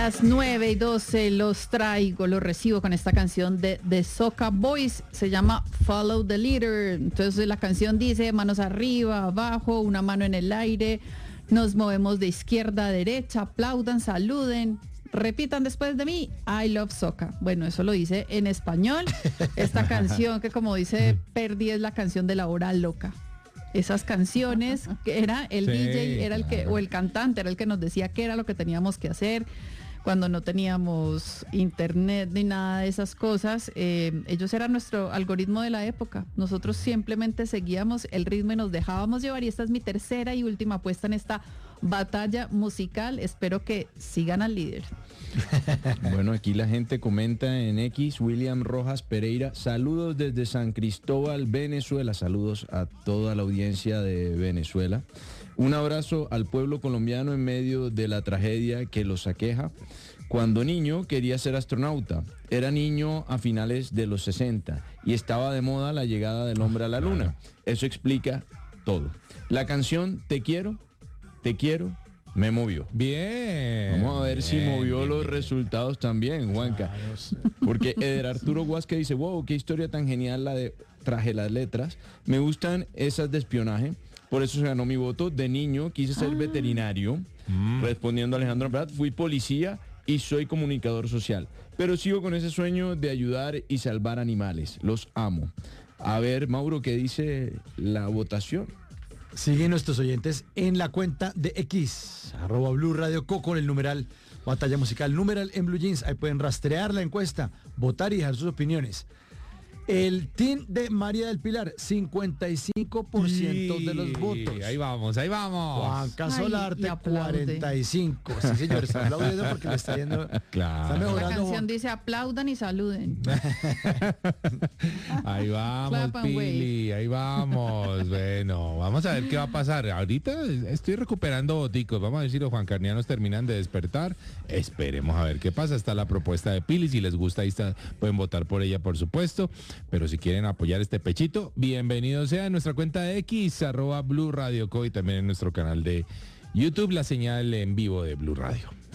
Las 9:12 los recibo con esta canción de The Soca Boys, se llama Follow the Leader. Entonces la canción dice manos arriba, abajo, una mano en el aire, nos movemos de izquierda a derecha, aplaudan, saluden, repitan después de mí, I love soca. Bueno, eso lo dice en español. Esta canción que, como dice Perdi, es la canción de la hora loca. Esas canciones que era el DJ, era el que, o el cantante, era el que nos decía qué era lo que teníamos que hacer cuando no teníamos internet ni nada de esas cosas. Ellos eran nuestro algoritmo de la época. Nosotros simplemente seguíamos el ritmo y nos dejábamos llevar. Y esta es mi tercera y última apuesta en esta batalla musical. Espero que sigan al líder. Bueno, aquí la gente comenta en X, William Rojas Pereira, saludos desde San Cristóbal, Venezuela, saludos a toda la audiencia de Venezuela. Un abrazo al pueblo colombiano en medio de la tragedia que los aqueja. Cuando niño quería ser astronauta, era niño a finales de los 60 y estaba de moda la llegada del hombre a la luna. Eso explica todo. La canción Te quiero, me movió. Bien. Vamos a ver si movió los resultados también, Juanca. Porque Eder Arturo Guasque dice, wow, qué historia tan genial la de Traje las letras. Me gustan esas de espionaje. Por eso se ganó mi voto. De niño quise ser veterinario. Respondiendo a Alejandro Prat, fui policía y soy comunicador social. Pero sigo con ese sueño de ayudar y salvar animales. Los amo. A ver, Mauro, ¿qué dice la votación? Siguen nuestros oyentes en la cuenta de X, @Blue Radio Co, con el numeral Batalla Musical, numeral en Blue Jeans. Ahí pueden rastrear la encuesta, votar y dejar sus opiniones. El team de María del Pilar, 55% de los votos. Ahí vamos, ahí vamos. Juanca Solarte, 45. Sí, señor, está aplaudiendo porque le está yendo. Claro. Está mejorando. La canción dice aplaudan y saluden. Ahí vamos, Clap and Pili, ahí vamos. Bueno, vamos a ver qué va a pasar. Ahorita estoy recuperando boticos. Vamos a ver si los juancarnianos terminan de despertar. Esperemos a ver qué pasa. Está la propuesta de Pili. Si les gusta, ahí está, pueden votar por ella, por supuesto. Pero si quieren apoyar este pechito, bienvenido sea en nuestra cuenta de X, @Blue Radio Co, y también en nuestro canal de YouTube, la señal en vivo de Blue Radio.